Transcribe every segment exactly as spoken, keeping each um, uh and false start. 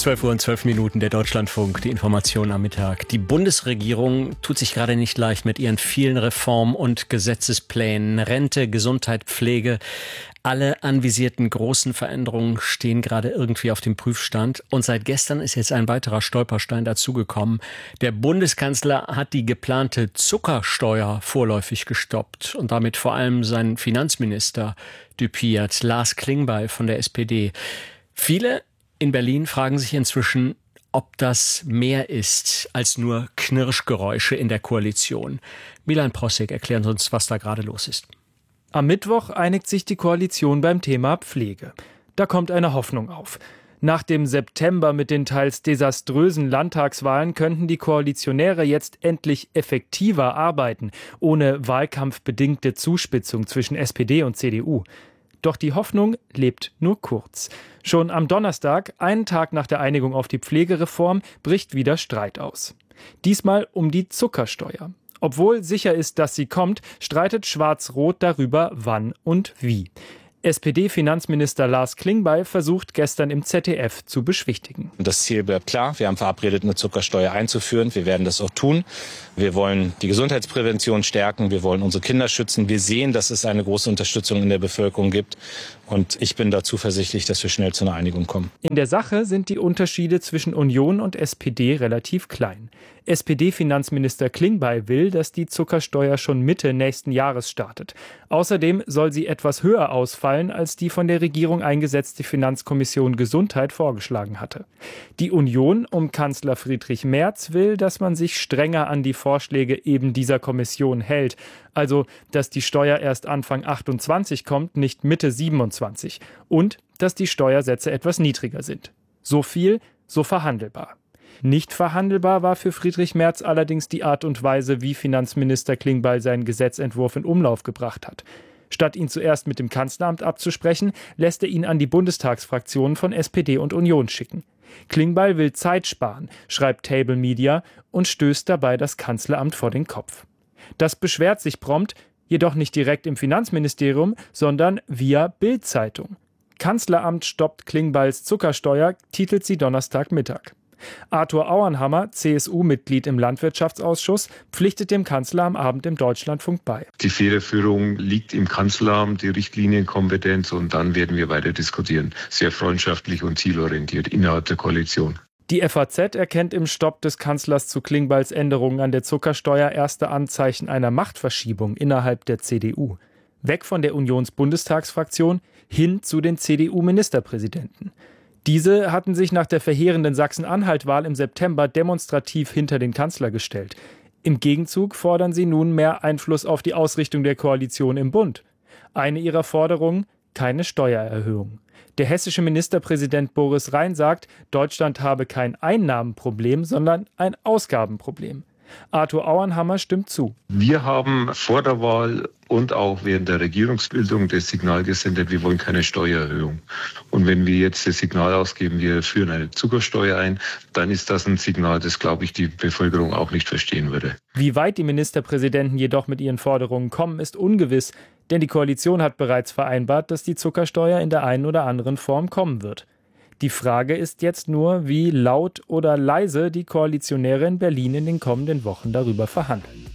zwölf Uhr und zwölf Minuten, der Deutschlandfunk, die Information am Mittag. Die Bundesregierung tut sich gerade nicht leicht mit ihren vielen Reform- und Gesetzesplänen. Rente, Gesundheit, Pflege. Alle anvisierten großen Veränderungen stehen gerade irgendwie auf dem Prüfstand. Und seit gestern ist jetzt ein weiterer Stolperstein dazugekommen. Der Bundeskanzler hat die geplante Zuckersteuer vorläufig gestoppt und damit vor allem seinen Finanzminister düpiert, Lars Klingbeil von der S P D. Viele in Berlin fragen sich inzwischen, ob das mehr ist als nur Knirschgeräusche in der Koalition. Milan Prossig erklärt uns, was da gerade los ist. Am Mittwoch einigt sich die Koalition beim Thema Pflege. Da kommt eine Hoffnung auf. Nach dem September mit den teils desaströsen Landtagswahlen könnten die Koalitionäre jetzt endlich effektiver arbeiten, ohne wahlkampfbedingte Zuspitzung zwischen S P D und C D U. Doch die Hoffnung lebt nur kurz. Schon am Donnerstag, einen Tag nach der Einigung auf die Pflegereform, bricht wieder Streit aus. Diesmal um die Zuckersteuer. Obwohl sicher ist, dass sie kommt, streitet Schwarz-Rot darüber, wann und wie. S P D-Finanzminister Lars Klingbeil versucht gestern im Z D F zu beschwichtigen. Das Ziel bleibt klar. Wir haben verabredet, eine Zuckersteuer einzuführen. Wir werden das auch tun. Wir wollen die Gesundheitsprävention stärken. Wir wollen unsere Kinder schützen. Wir sehen, dass es eine große Unterstützung in der Bevölkerung gibt. Und ich bin da zuversichtlich, dass wir schnell zu einer Einigung kommen. In der Sache sind die Unterschiede zwischen Union und S P D relativ klein. S P D-Finanzminister Klingbeil will, dass die Zuckersteuer schon Mitte nächsten Jahres startet. Außerdem soll sie etwas höher ausfallen, als die von der Regierung eingesetzte Finanzkommission Gesundheit vorgeschlagen hatte. Die Union um Kanzler Friedrich Merz will, dass man sich strenger an die Vorschläge eben dieser Kommission hält. Also, dass die Steuer erst Anfang achtundzwanzig kommt, nicht Mitte siebenundzwanzig. Und dass die Steuersätze etwas niedriger sind. So viel, so verhandelbar. Nicht verhandelbar war für Friedrich Merz allerdings die Art und Weise, wie Finanzminister Klingbeil seinen Gesetzentwurf in Umlauf gebracht hat. Statt ihn zuerst mit dem Kanzleramt abzusprechen, lässt er ihn an die Bundestagsfraktionen von S P D und Union schicken. Klingbeil will Zeit sparen, schreibt Table Media und stößt dabei das Kanzleramt vor den Kopf. Das beschwert sich prompt, jedoch nicht direkt im Finanzministerium, sondern via Bild-Zeitung. Kanzleramt stoppt Klingbeils Zuckersteuer, titelt sie Donnerstagmittag. Arthur Auernhammer, C S U-Mitglied im Landwirtschaftsausschuss, pflichtet dem Kanzler am Abend im Deutschlandfunk bei. Die Federführung liegt im Kanzleramt, die Richtlinienkompetenz, und dann werden wir weiter diskutieren. Sehr freundschaftlich und zielorientiert innerhalb der Koalition. Die F A Z erkennt im Stopp des Kanzlers zu Klingbeils Änderungen an der Zuckersteuer erste Anzeichen einer Machtverschiebung innerhalb der C D U. Weg von der Unionsbundestagsfraktion hin zu den C D U-Ministerpräsidenten. Diese hatten sich nach der verheerenden Sachsen-Anhalt-Wahl im September demonstrativ hinter den Kanzler gestellt. Im Gegenzug fordern sie nun mehr Einfluss auf die Ausrichtung der Koalition im Bund. Eine ihrer Forderungen: keine Steuererhöhung. Der hessische Ministerpräsident Boris Rhein sagt, Deutschland habe kein Einnahmenproblem, sondern ein Ausgabenproblem. Arthur Auernhammer stimmt zu. Wir haben vor der Wahl und auch während der Regierungsbildung das Signal gesendet, wir wollen keine Steuererhöhung. Und wenn wir jetzt das Signal ausgeben, wir führen eine Zuckersteuer ein, dann ist das ein Signal, das, glaube ich, die Bevölkerung auch nicht verstehen würde. Wie weit die Ministerpräsidenten jedoch mit ihren Forderungen kommen, ist ungewiss, denn die Koalition hat bereits vereinbart, dass die Zuckersteuer in der einen oder anderen Form kommen wird. Die Frage ist jetzt nur, wie laut oder leise die Koalitionäre in Berlin in den kommenden Wochen darüber verhandeln.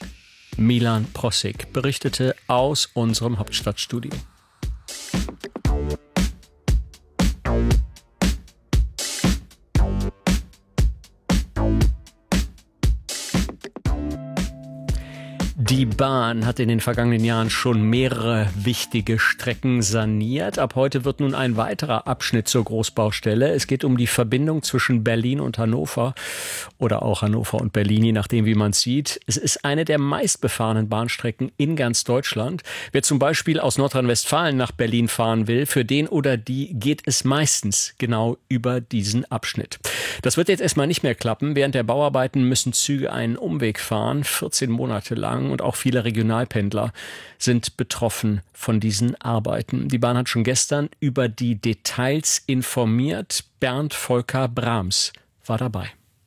Milan Prossig berichtete aus unserem Hauptstadtstudio. Die Bahn hat in den vergangenen Jahren schon mehrere wichtige Strecken saniert. Ab heute wird nun ein weiterer Abschnitt zur Großbaustelle. Es geht um die Verbindung zwischen Berlin und Hannover oder auch Hannover und Berlin, je nachdem, wie man es sieht. Es ist eine der meistbefahrenen Bahnstrecken in ganz Deutschland. Wer zum Beispiel aus Nordrhein-Westfalen nach Berlin fahren will, für den oder die geht es meistens genau über diesen Abschnitt. Das wird jetzt erstmal nicht mehr klappen. Während der Bauarbeiten müssen Züge einen Umweg fahren, vierzehn Monate lang. Und auch viele Regionalpendler sind betroffen von diesen Arbeiten. Die Bahn hat schon gestern über die Details informiert. Bernd Volker Brahms war dabei.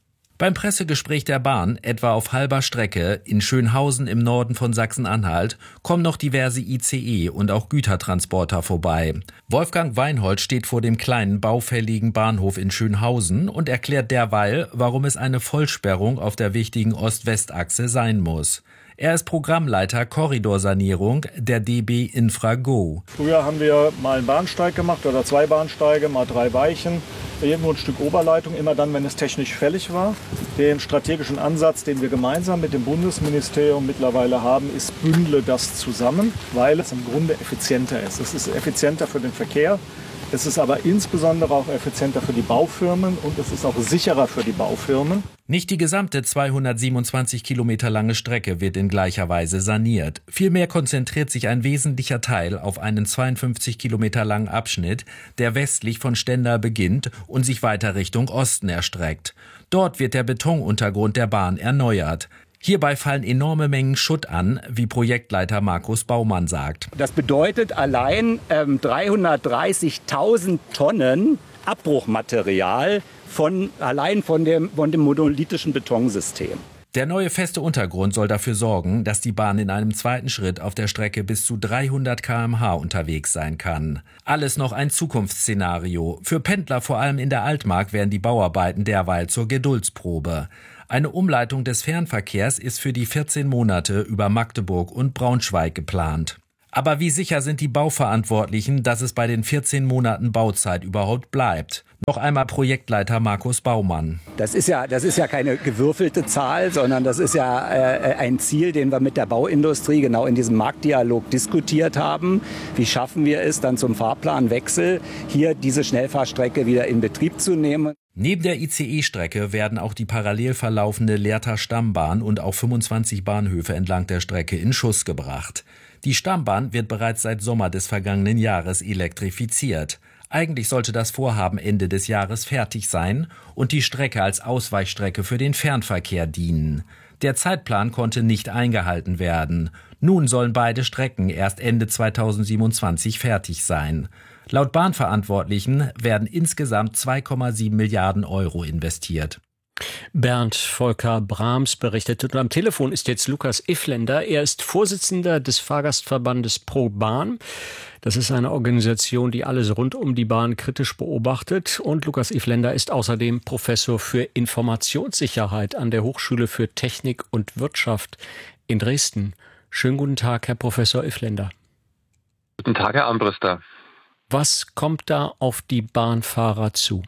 Beim Pressegespräch der Bahn, etwa auf halber Strecke in Schönhausen im Norden von Sachsen-Anhalt, kommen noch diverse I C E und auch Gütertransporter vorbei. Wolfgang Weinhold steht vor dem kleinen, baufälligen Bahnhof in Schönhausen und erklärt derweil, warum es eine Vollsperrung auf der wichtigen Ost-West-Achse sein muss. Er ist Programmleiter Korridorsanierung der D B Infra Go. Früher haben wir mal einen Bahnsteig gemacht oder zwei Bahnsteige, mal drei Weichen, irgendwo ein Stück Oberleitung, immer dann, wenn es technisch fällig war. Den strategischen Ansatz, den wir gemeinsam mit dem Bundesministerium mittlerweile haben, ist, bündle das zusammen, weil es im Grunde effizienter ist. Es ist effizienter für den Verkehr. Es ist aber insbesondere auch effizienter für die Baufirmen und es ist auch sicherer für die Baufirmen. Nicht die gesamte zweihundertsiebenundzwanzig Kilometer lange Strecke wird in gleicher Weise saniert. Vielmehr konzentriert sich ein wesentlicher Teil auf einen zweiundfünfzig Kilometer langen Abschnitt, der westlich von Stendal beginnt und sich weiter Richtung Osten erstreckt. Dort wird der Betonuntergrund der Bahn erneuert. Hierbei fallen enorme Mengen Schutt an, wie Projektleiter Markus Baumann sagt. Das bedeutet allein ähm, dreihundertdreißigtausend Tonnen Abbruchmaterial von, allein von dem, von dem monolithischen Betonsystem. Der neue feste Untergrund soll dafür sorgen, dass die Bahn in einem zweiten Schritt auf der Strecke bis zu dreihundert Kilometer pro Stunde unterwegs sein kann. Alles noch ein Zukunftsszenario. Für Pendler vor allem in der Altmark werden die Bauarbeiten derweil zur Geduldsprobe. Eine Umleitung des Fernverkehrs ist für die vierzehn Monate über Magdeburg und Braunschweig geplant. Aber wie sicher sind die Bauverantwortlichen, dass es bei den vierzehn Monaten Bauzeit überhaupt bleibt? Noch einmal Projektleiter Markus Baumann. Das ist ja, das ist ja keine gewürfelte Zahl, sondern das ist ja äh, ein Ziel, den wir mit der Bauindustrie genau in diesem Marktdialog diskutiert haben. Wie schaffen wir es dann zum Fahrplanwechsel, hier diese Schnellfahrstrecke wieder in Betrieb zu nehmen? Neben der I C E-Strecke werden auch die parallel verlaufende Lehrter Stammbahn und auch fünfundzwanzig Bahnhöfe entlang der Strecke in Schuss gebracht. Die Stammbahn wird bereits seit Sommer des vergangenen Jahres elektrifiziert. Eigentlich sollte das Vorhaben Ende des Jahres fertig sein und die Strecke als Ausweichstrecke für den Fernverkehr dienen. Der Zeitplan konnte nicht eingehalten werden. Nun sollen beide Strecken erst Ende zweitausendsiebenundzwanzig fertig sein. Laut Bahnverantwortlichen werden insgesamt zwei Komma sieben Milliarden Euro investiert. Bernd Volker Brahms berichtet und am Telefon ist jetzt Lukas Ifländer. Er ist Vorsitzender des Fahrgastverbandes Pro Bahn. Das ist eine Organisation, die alles rund um die Bahn kritisch beobachtet. Und Lukas Ifländer ist außerdem Professor für Informationssicherheit an der Hochschule für Technik und Wirtschaft in Dresden. Schönen guten Tag, Herr Professor Ifländer. Guten Tag, Herr Armbruster. Was kommt da auf die Bahnfahrer zu?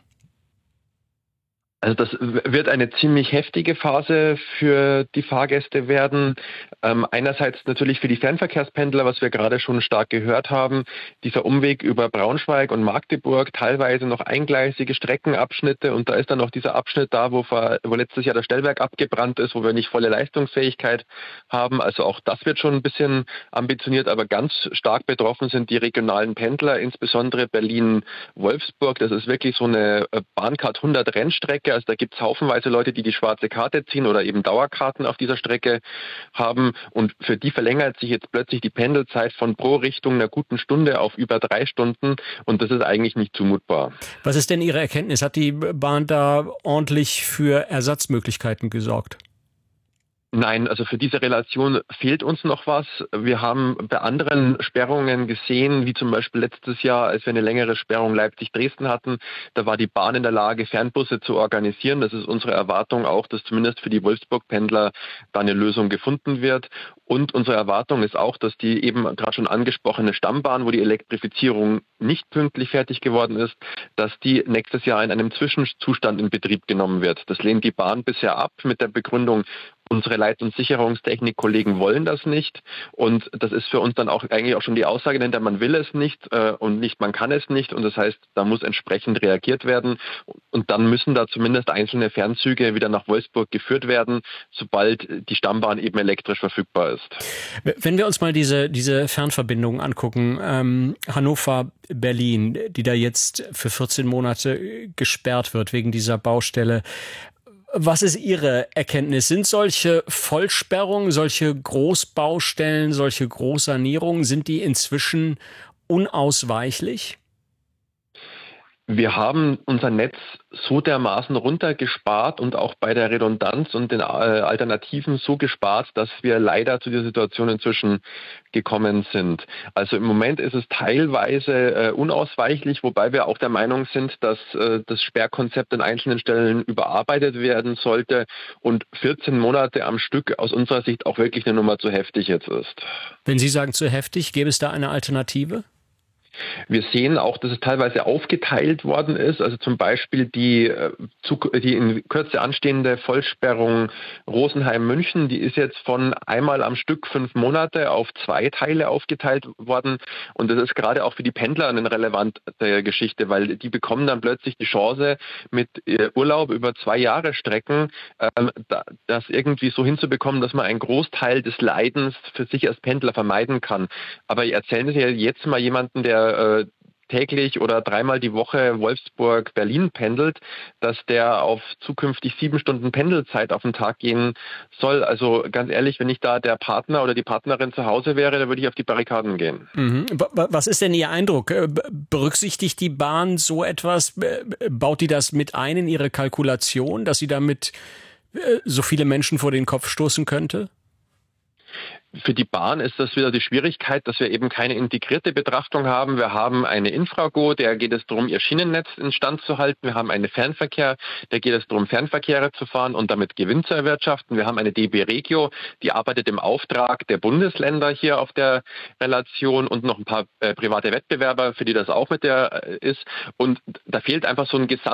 Also das wird eine ziemlich heftige Phase für die Fahrgäste werden. Ähm, einerseits natürlich für die Fernverkehrspendler, was wir gerade schon stark gehört haben. Dieser Umweg über Braunschweig und Magdeburg, teilweise noch eingleisige Streckenabschnitte. Und da ist dann noch dieser Abschnitt da, wo, wo letztes Jahr das Stellwerk abgebrannt ist, wo wir nicht volle Leistungsfähigkeit haben. Also auch das wird schon ein bisschen ambitioniert, aber ganz stark betroffen sind die regionalen Pendler, insbesondere Berlin-Wolfsburg. Das ist wirklich so eine Bahncard hundert Rennstrecke. Also da gibt es haufenweise Leute, die die schwarze Karte ziehen oder eben Dauerkarten auf dieser Strecke haben. Und für die verlängert sich jetzt plötzlich die Pendelzeit von pro Richtung einer guten Stunde auf über drei Stunden. Und das ist eigentlich nicht zumutbar. Was ist denn Ihre Erkenntnis? Hat die Bahn da ordentlich für Ersatzmöglichkeiten gesorgt? Nein, also für diese Relation fehlt uns noch was. Wir haben bei anderen Sperrungen gesehen, wie zum Beispiel letztes Jahr, als wir eine längere Sperrung Leipzig-Dresden hatten, da war die Bahn in der Lage, Fernbusse zu organisieren. Das ist unsere Erwartung auch, dass zumindest für die Wolfsburg-Pendler da eine Lösung gefunden wird. Und unsere Erwartung ist auch, dass die eben gerade schon angesprochene Stammbahn, wo die Elektrifizierung nicht pünktlich fertig geworden ist, dass die nächstes Jahr in einem Zwischenzustand in Betrieb genommen wird. Das lehnt die Bahn bisher ab mit der Begründung, unsere Leit- und Sicherungstechnik-Kollegen wollen das nicht. Und das ist für uns dann auch eigentlich auch schon die Aussage dahinter, man will es nicht äh, und nicht, man kann es nicht. Und das heißt, da muss entsprechend reagiert werden. Und dann müssen da zumindest einzelne Fernzüge wieder nach Wolfsburg geführt werden, sobald die Stammbahn eben elektrisch verfügbar ist. Wenn wir uns mal diese, diese Fernverbindungen angucken, ähm, Hannover, Berlin, die da jetzt für vierzehn Monate gesperrt wird wegen dieser Baustelle. Was ist Ihre Erkenntnis? Sind solche Vollsperrungen, solche Großbaustellen, solche Großsanierungen, sind die inzwischen unausweichlich? Wir haben unser Netz so dermaßen runtergespart und auch bei der Redundanz und den äh, Alternativen so gespart, dass wir leider zu dieser Situation inzwischen gekommen sind. Also im Moment ist es teilweise äh, unausweichlich, wobei wir auch der Meinung sind, dass äh, das Sperrkonzept an einzelnen Stellen überarbeitet werden sollte und vierzehn Monate am Stück aus unserer Sicht auch wirklich eine Nummer zu heftig jetzt ist. Wenn Sie sagen zu heftig, gäbe es da eine Alternative? Wir sehen auch, dass es teilweise aufgeteilt worden ist. Also zum Beispiel die, die in Kürze anstehende Vollsperrung Rosenheim-München, die ist jetzt von einmal am Stück fünf Monate auf zwei Teile aufgeteilt worden. Und das ist gerade auch für die Pendler eine relevante Geschichte, weil die bekommen dann plötzlich die Chance, mit Urlaub über zwei Jahre Strecken das irgendwie so hinzubekommen, dass man einen Großteil des Leidens für sich als Pendler vermeiden kann. Aber erzählen Sie jetzt mal jemanden, der täglich oder dreimal die Woche Wolfsburg-Berlin pendelt, dass der auf zukünftig sieben Stunden Pendelzeit auf den Tag gehen soll. Also ganz ehrlich, wenn ich da der Partner oder die Partnerin zu Hause wäre, dann würde ich auf die Barrikaden gehen. Mhm. Was ist denn Ihr Eindruck? Berücksichtigt die Bahn so etwas? Baut die das mit ein in ihre Kalkulation, dass sie damit so viele Menschen vor den Kopf stoßen könnte? Für die Bahn ist das wieder die Schwierigkeit, dass wir eben keine integrierte Betrachtung haben. Wir haben eine Infrago, der geht es darum, ihr Schienennetz instand zu halten. Wir haben einen Fernverkehr, der geht es darum, Fernverkehre zu fahren und damit Gewinn zu erwirtschaften. Wir haben eine D B Regio, die arbeitet im Auftrag der Bundesländer hier auf der Relation und noch ein paar äh, private Wettbewerber, für die das auch mit der äh, ist. Und da fehlt einfach so ein Gesamt